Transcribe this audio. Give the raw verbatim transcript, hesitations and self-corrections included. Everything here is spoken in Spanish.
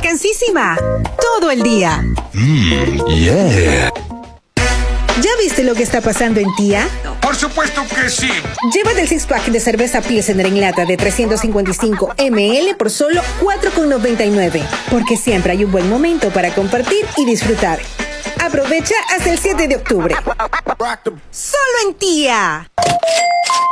vacancísima. Todo el día. Mmm, yeah. ¿Ya viste lo que está pasando en Tía? Por supuesto que sí. Llévate el six pack de cerveza Pilsener en lata de trescientos cincuenta y cinco mililitros por solo cuatro con noventa y nueve. Porque siempre hay un buen momento para compartir y disfrutar. Aprovecha hasta el siete de octubre. Solo en Tía.